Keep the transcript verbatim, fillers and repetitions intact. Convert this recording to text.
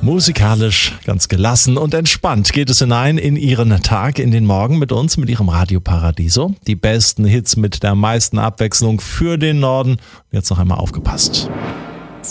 Musikalisch ganz gelassen und entspannt geht es hinein in Ihren Tag, in den Morgen mit uns, mit Ihrem Radio Paradiso. Die besten Hits mit der meisten Abwechslung für den Norden. Jetzt noch einmal aufgepasst.